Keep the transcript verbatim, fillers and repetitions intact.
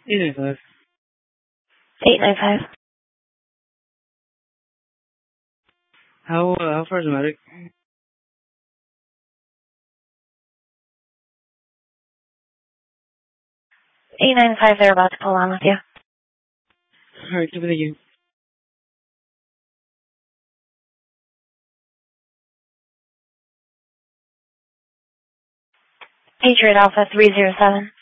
eight nine five. eight nine five. How, uh, how far is the medic? eight nine five, they're about to pull on with you. Alright, thank you. Patriot Alpha three zero seven.